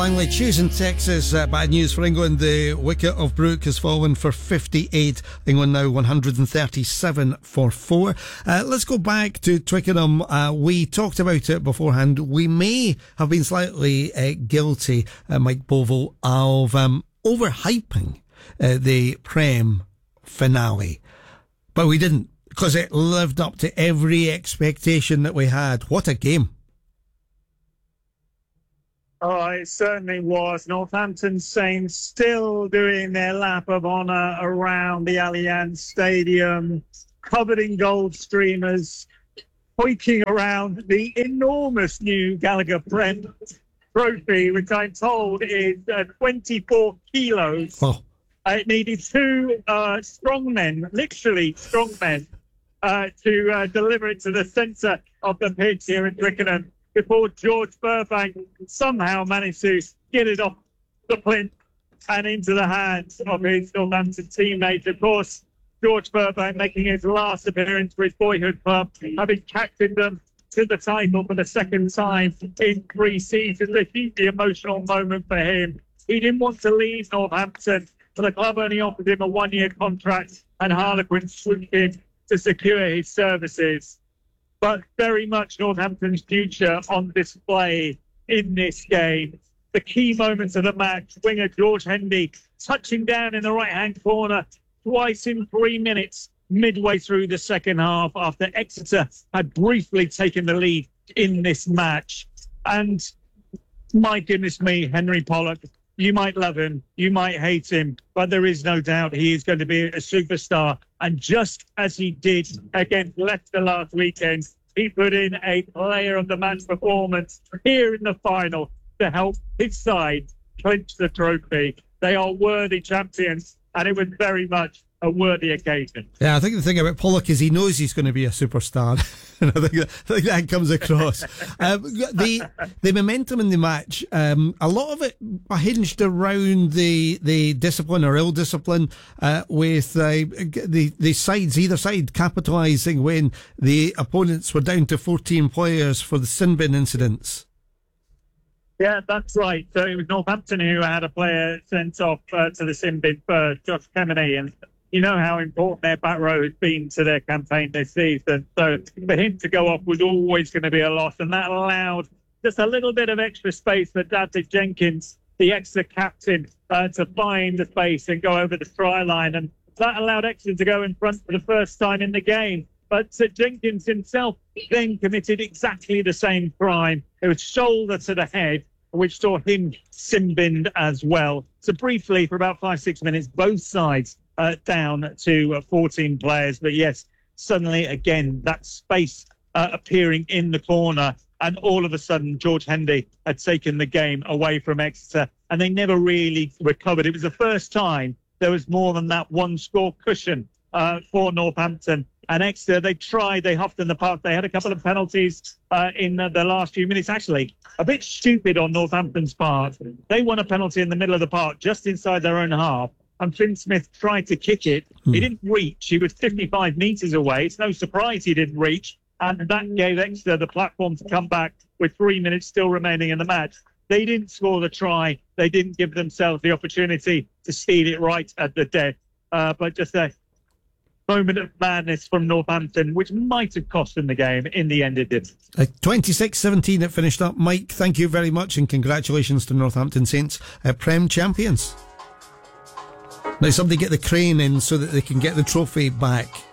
Finally, choosing Texas. Bad news for England. The wicket of Brooke has fallen for 58. England now 137 for 4. Let's go back to Twickenham. We talked about it beforehand. We may have been slightly guilty, Mike Bovell, of overhyping the Prem finale. But we didn't, because it lived up to every expectation that we had. What a game. Oh, it certainly was. Northampton Saints still doing their lap of honour around the Allianz Stadium, covered in gold streamers, hoiking around the enormous new Gallagher Prem trophy, which I'm told is 24 kilos. Oh. It needed two strong men, literally strong men, to deliver it to the centre of the pitch here in Twickenham, before George Burbank somehow managed to get it off the plinth and into the hands of his Northampton teammate. Of course, George Burbank making his last appearance for his boyhood club, having captained them to the title for the second time in 3 seasons. A hugely emotional moment for him. He didn't want to leave Northampton, but the club only offered him a 1-year contract, and Harlequin swooped in to secure his services. But very much Northampton's future on display in this game. The key moments of the match, winger George Hendy touching down in the right-hand corner twice in 3 minutes midway through the second half after Exeter had briefly taken the lead in this match. And my goodness me, Henry Pollock, you might love him, you might hate him, but there is no doubt he is going to be a superstar. And just as he did against Leicester last weekend, he put in a player of the match performance here in the final to help his side clinch the trophy. They are worthy champions, and it was very much a worthy occasion. Yeah, I think the thing about Pollock is he knows he's going to be a superstar. And I think that comes across. The momentum in the match, a lot of it hinged around the discipline or ill discipline, with the sides, either side, capitalising when the opponents were down to 14 players for the sin bin incidents. Yeah, that's right. So it was Northampton who had a player sent off to the sin bin for Josh Kemeny, and you know how important their back row has been to their campaign this season. So for him to go off was always going to be a loss, and that allowed just a little bit of extra space for Dante Jenkins, the Exeter captain, to find the space and go over the try line. And that allowed Exeter to go in front for the first time in the game. But Jenkins himself then committed exactly the same crime. It was shoulder to the head, which saw him sin-binned as well. So briefly, for about 5-6 minutes, both sides down to 14 players. But yes, suddenly again, that space appearing in the corner, and all of a sudden George Hendy had taken the game away from Exeter, and they never really recovered. It was the first time there was more than that one score cushion for Northampton. And Exeter, they tried, they huffed in the park. They had a couple of penalties in the last few minutes. Actually, a bit stupid on Northampton's part. They won a penalty in the middle of the park, just inside their own half. And Finn Smith tried to kick it. He didn't reach. He was 55 metres away. It's no surprise he didn't reach. And that gave Exeter the platform to come back with 3 minutes still remaining in the match. They didn't score the try. They didn't give themselves the opportunity to steal it right at the death. But just a moment of madness from Northampton, which might have cost them the game. In the end, it didn't. 26-17 it finished up. Mike, thank you very much, and congratulations to Northampton Saints, Prem champions. Now somebody get the crane in so that they can get the trophy back.